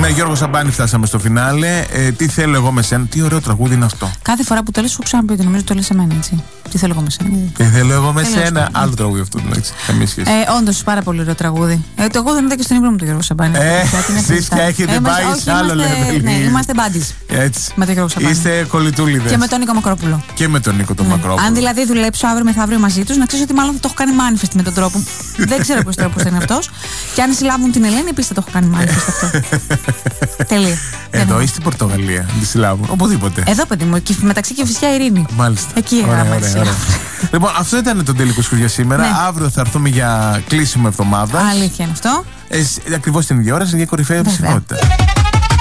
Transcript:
Με Γιώργο Σαμπάνη φτάσαμε στο φινάλε. Τι θέλω εγώ με σένα. Τι ωραίο τραγούδι είναι αυτό. Κάθε φορά που το λες, σου ξαναπείτε. Νομίζω το λες σε μένα, έτσι. Τι θέλω εγώ με σένα. Τι θέλω εγώ με σένα. Άλλο τραγούδι αυτό. Όντως, πάρα πολύ ωραίο τραγούδι. Εγώ δεν είδα και στον ύπνο μου τον Γιώργο Σαμπάνη. Εσείς πια έχετε πάει σε άλλο level. Ναι, είμαστε buddies. Έτσι. Με τον Γιώργο Σαμπάνη. Είστε κολλητούλιδες. Και με τον Νίκο Μακρόπουλο. Και με τον Νίκο τον Μακρόπουλο. Αν δηλαδή δουλέψω αύριο μεθαύριο μαζί τους, να ξέρεις ότι μάλλον θα το έχω κάνει manifest με τον τρόπο. Δεν ξέρω ποιος τρόπος είναι αυτός. Και αν συλλάβουν την Ελένη, επίσης θα το έχω κάνει manifest αυτό. Τελεία. Εδώ ή στην Πορτογαλία, τη συλλάβουν. Οπουδήποτε. Εδώ, παιδί μου, μεταξύ και φυσικά Ειρήνη. Μάλιστα. Εκεί ωραία. Λοιπόν, αυτό ήταν το τελικό σου για σήμερα. Ναι. Αύριο θα έρθουμε για κλείσιμο εβδομάδα. Αλήθεια είναι αυτό. Ακριβώς την ίδια ώρα, για κορυφαία ψηφότητα.